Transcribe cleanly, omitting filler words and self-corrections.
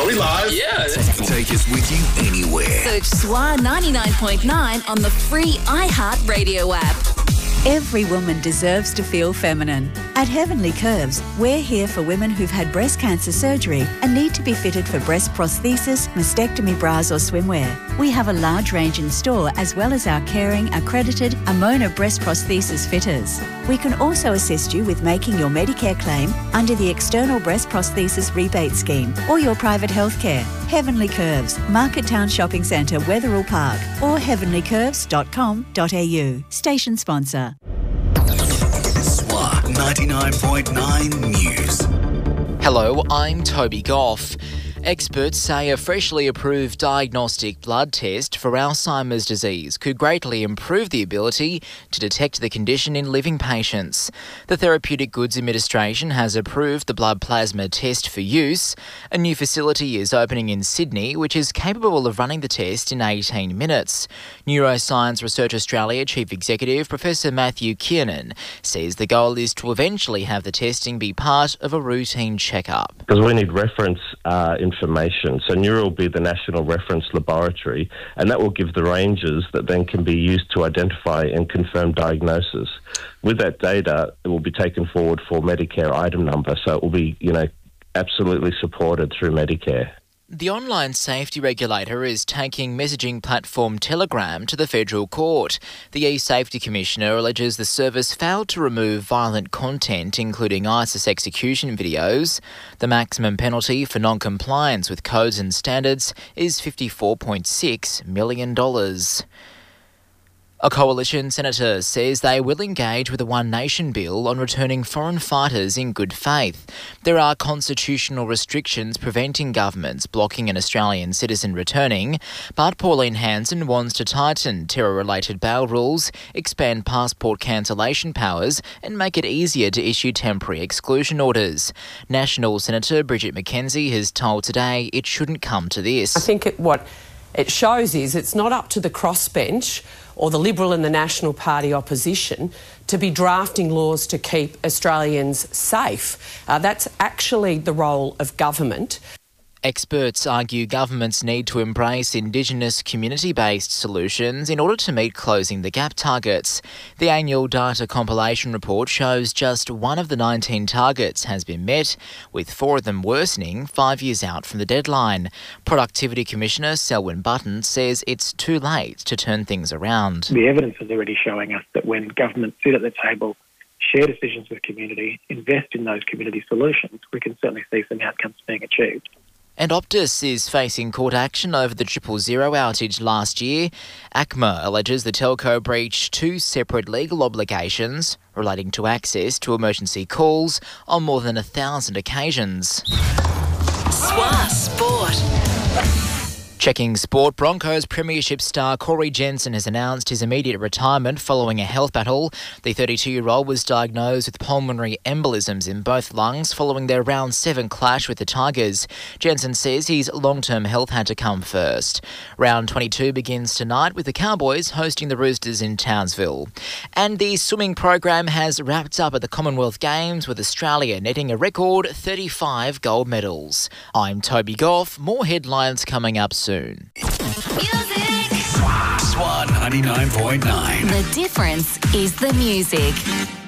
Are we live? Yeah. Take us with you anywhere. Search SWA 99.9 on the free iHeartRadio app. Every woman deserves to feel feminine. At Heavenly Curves, we're here for women who've had breast cancer surgery and need to be fitted for breast prosthesis, mastectomy bras or swimwear. We have a large range in store as well as our caring, accredited Amona breast prosthesis fitters. We can also assist you with making your Medicare claim under the External Breast Prosthesis Rebate Scheme or your private healthcare. Heavenly Curves, Market Town Shopping Centre, Wetherill Park or heavenlycurves.com.au. Station sponsor. SWA 99.9 News. Hello, I'm Toby Goff. Experts say a freshly approved diagnostic blood test for Alzheimer's disease could greatly improve the ability to detect the condition in living patients. The Therapeutic Goods Administration has approved the blood plasma test for use. A new facility is opening in Sydney, which is capable of running the test in 18 minutes. Neuroscience Research Australia Chief Executive Professor Matthew Kiernan says the goal is to eventually have the testing be part of a routine checkup. Because we need reference information. So Neuro will be the national reference laboratory, and that will give the ranges that then can be used to identify and confirm diagnosis. With that data, it will be taken forward for Medicare item number, so it will be, absolutely supported through Medicare. The online safety regulator is taking messaging platform Telegram to the federal court. The e-Safety Commissioner alleges the service failed to remove violent content, including ISIS execution videos. The maximum penalty for non-compliance with codes and standards is $54.6 million. A coalition senator says they will engage with a One Nation bill on returning foreign fighters in good faith. There are constitutional restrictions preventing governments blocking an Australian citizen returning, but Pauline Hanson wants to tighten terror-related bail rules, expand passport cancellation powers and make it easier to issue temporary exclusion orders. National Senator Bridget McKenzie has told Today it shouldn't come to this. I think what it shows is it's not up to the crossbench or the Liberal and the National Party opposition to be drafting laws to keep Australians safe. That's actually the role of government. Experts argue governments need to embrace Indigenous community-based solutions in order to meet closing the gap targets. The annual data compilation report shows just one of the 19 targets has been met, with 4 of them worsening 5 years out from the deadline. Productivity Commissioner Selwyn Button says it's too late to turn things around. The evidence is already showing us that when governments sit at the table, share decisions with community, invest in those community solutions, we can certainly see some outcomes being achieved. And Optus is facing court action over the 000 outage last year. ACMA alleges the telco breached 2 separate legal obligations relating to access to emergency calls on more than 1,000 occasions. SWA Sport. Checking sport, Broncos Premiership star Corey Jensen has announced his immediate retirement following a health battle. The 32-year-old was diagnosed with pulmonary embolisms in both lungs following their round 7 clash with the Tigers. Jensen says his long-term health had to come first. Round 22 begins tonight with the Cowboys hosting the Roosters in Townsville. And the swimming program has wrapped up at the Commonwealth Games with Australia netting a record 35 gold medals. I'm Toby Goff. More headlines coming up soon. SWA 99.9. The difference is the music.